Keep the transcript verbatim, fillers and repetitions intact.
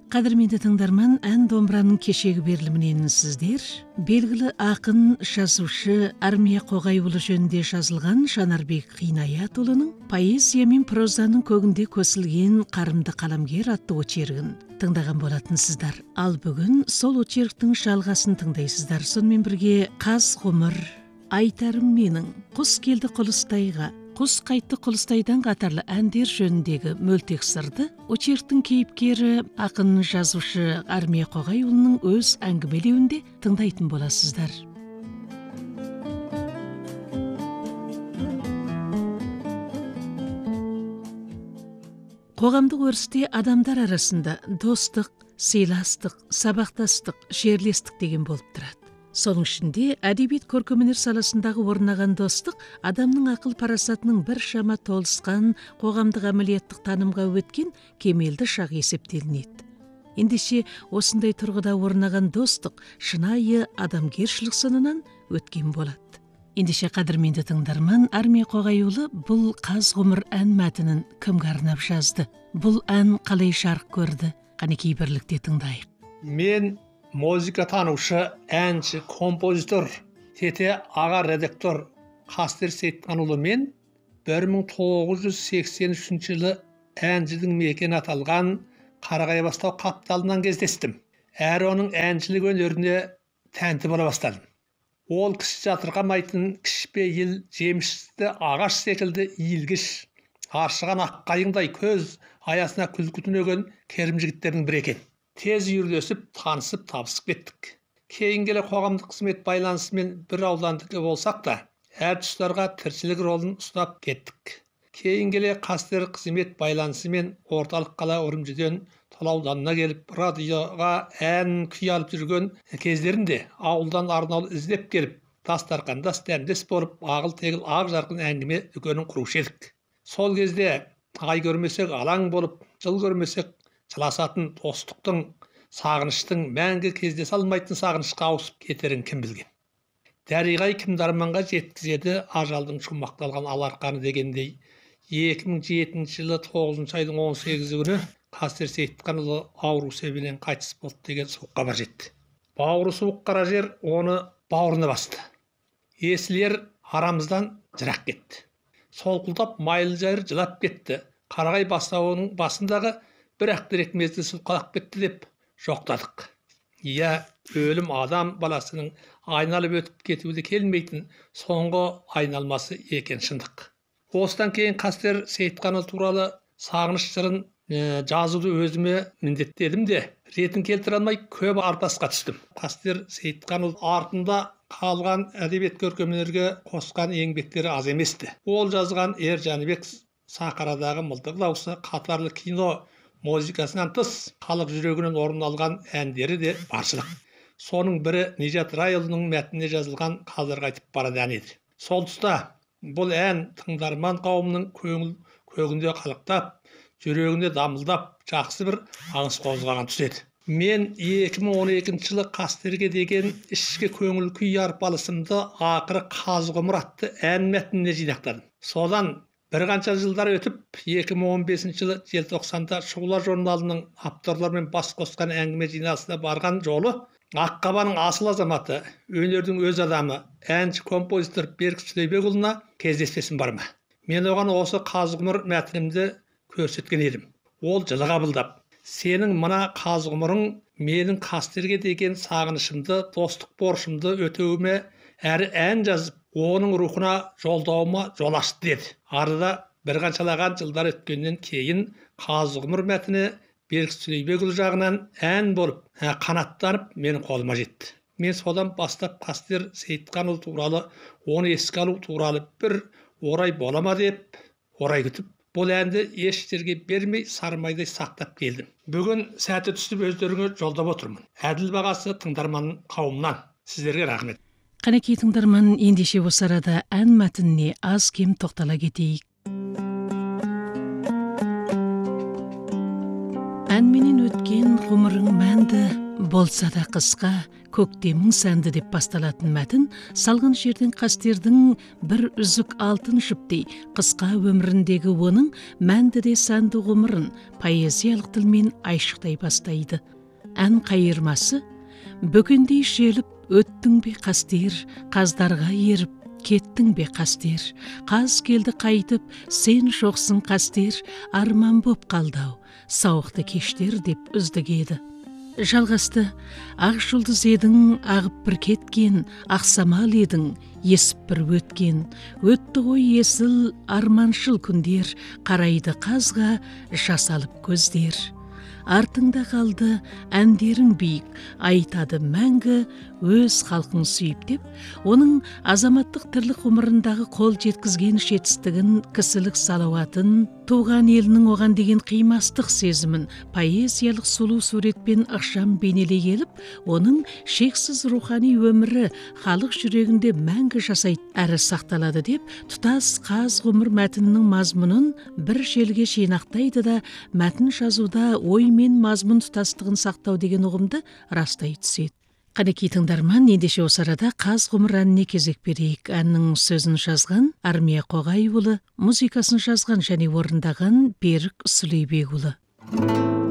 Қадірменді тыңдарман, ән домбыраның кешегі берілімінен сіздер белгілі ақын, жазушы Армия Қоғайұлы жөнінде жазылған Шанарбек Қинаятұлының поэзия мен прозаның көгінде көсілген қарымды қаламгер атты очергін тыңдаған болатынсыздар. Ал бүгін сол очерктің жалғасын тыңдайсыздар. Сонымен бірге қаз ғұмыр, айтарым менің, құс келді құлыстайға, құс қайтты құлыстайдан қатарлы әндер жөніндегі мөлтек сырды очерктің кейіпкері ақын жазушы Армия Қоғайұлының өз әңгімелеуінде тыңдайтын боласыздар. Қоғамдық өрісте адамдар арасында достық, сыйластық, сабақтастық, жерлестік деген болып тұрады. Соның ішінде әдебиет көркемөнер саласындағы орнаған достық адамның ақыл парасатының бір шама толысқан қоғамдық әмілияттық танымға өткен кемелді шақ есептелінеді. Ендеше осындай тұрғыда орнаған достық шынайы адамгершілік сынынан өткен болады. Ендеше қадірменді тыңдарман, Армия Қоғайұлы бұл қаз ғұмыр ән мәтінін кімге арнап жазды? Бұл ән қалай жарық көрді? Қанекей бірлікте тыңдайық. Мен музыка танушы, әнші, композитор, тете аға редактор Қастер Сейітқанұлы мен бір мың тоғыз жүз сексен үшінші жылы әншінің мекені аталған Қарағайбастау қапталынан кездестім. Әрі оның әншілік өнеріне тәнті бола бастадым. Ол кісі жатырқамайтын кішіпейіл, жемісті ағаш секілді иілгіш, аршыған аққайыңдай көз аясына күлкі түнеген керім жігіттердің бірі екен. Тез үйірлесіп, танысып, табысып кеттік. Кейін келе қоғамдық қызмет байланысымен бір аудандікі болсақ та, әр тұстарға тіршілік ролын ұстап кеттік. Кейін келе Қастер қызмет байланысымен орталық қала Үрімжіден Тұла ауданына келіп, радиоға ән күй алып жүрген кездерінде ауылдан арнаулы іздеп келіп, дастарқандас дәмдес болып, ағыл-тегіл ақ жарқын әңгіме дүкенін құрушы едік. Сол кезде ай көрмесек алаң болып, жыл көрмесек жыласатын достықтың, сағыныштың мәңгі кездесе алмайтын сағынышқа ауысып кетерін кім білген. Дәриғай кімді арманға жеткізеді ажалдың шумақталған аларқаны дегендей, екі мың жетінші жылы тоғызыншы айдың он сегізі күні Қастер Сейітқанұлы ауру себебінен қайтыс болды деген суық хабар жетті. Бауыры суық қара жер оны бауырына басты. Есілер арамыздан жырақ кетті. Солқылдап майлы жайыр жылап кетті. Қарағай бастауының басындағы бір ақ-дерек мезгіл сұлқалап кетті деп жоқтадық. Иә, өлім адам баласының айналып өтіп кетуді келмейтін соңғы айналмасы екен шындық. Осыдан кейін Қастер Сейітқанұлы туралы сағыныш жырын ә, жазуды өзіме міндеттедім де, ретін келтіре алмай көп арпасқа түстім. Қастер Сейітқанұлы артында қалған әдебиет көркемөнерге қосқан еңбектері аз еместі. Ол жазған Ер Жәнібек, Сахарадағы мылтық дауысы қатарлы кино музыкасынан тыс халық жүрегінен орын алған әндері де баршылық. Соның бірі Нижат Райұлының мәтініне жазылған Қазір қайтып барады әні еді. Сол тұста бұл ән тыңдарман қауымның көңіл көгінде қалықтап, жүрегінде дамылдап, жақсы бір аңыс қозғаған тұс еді. Мен екі мың он екінші жылы Қастерге деген ішкі көңіл күй арпалысымды ақыры қаз ғұмыр атты ән мәтініне жинақтадым. Содан бір қанша жылдар өтіп, екі мың он бесінші жылы желтоқсанда Шұғыла журналының авторлармен бас қосқан әңгіме жиналысына барған жолы Аққабаның асыл азаматы, өнердің өз адамы, әнші композитор Берік Сүлейбекұлына кездеспесім бар ма? Мен оған осы қаз ғұмыр мәтінімді көрсеткен едім. Ол жылы қабылдап, сенің мына қаз ғұмырың менің Қастерге деген сағынышымды, достық борышымды өтеуіме әрі ән жазып, оның рухына жолдауыма жол ашты деді. Арада бір қаншалаған жылдар өткеннен кейін қаз ғұмыр мәтіні Берік Сүлейбекұлы жағынан ән болып, қанаттанып менің қолыма жетті. Мен содан бастап Қастер Сейітқанұлы туралы, оны еске алу туралы бір орай бола ма деп, орай күтіп, бұл әнді еш жерге бермей сармайдай сақтап келдім. Бүгін сәті түсіп өздеріңе жолдап отырмын. Әділ бағасы тыңдарман қауымнан. Сіздерге рахмет. Қанекей тыңдарман, ендеше осы арада ән мәтініне аз кем тоқтала кетейік. Әнменен өткен ғұмырың мәнді, Болса да қысқа, көктемің сәнді деп басталатын мәтін салған жерден қастердің бір үзік алтын жіптей қысқа өміріндегі оның мәнді де сәнді ғұмырын поэзиялық тілмен айшықтай бастайды. Ән қайырмасы: бөкендей желіп өттің бе қастер, қаздарға еріп кеттің бе қастер, қаз келді қайтып сен жоқсың қастер, арман боп қалдау сауықты кештер деп үздігеді. Жалғасты: ақ жұлдыз едің ағып бір кеткен, ақсамал едің есіп бір өткен, өтті ғой есіл арманшыл күндер, қарайды қазға жас алып көздер. Артыңда қалды әндерің биік, айтады мәңгі өз халқың сүйіп деп, оның азаматтық тірлік ғұмырындағы қол жеткізген жетістігін, кісілік салауатын, туған елінің оған деген қимастық сезімін поэзиялық сұлу суретпен ықшам бейнелей келіп, оның шексіз рухани өмірі халық жүрегінде мәңгі жасайды әрі сақталады деп, тұтас қаз ғұмыр мәтінінің мазмұнын бір желге жинақтайды да, мәтін жазуда ой мен мазмұн тұтастығын сақтау деген ұғымды растай түседі. Қанекей тыңдарман, ендеше осы арада қаз ғұмыр әніне кезек берейік. Әннің сөзін жазған Армия Қоғайұлы, музыкасын жазған және орындаған Берік Сүлейбекұлы.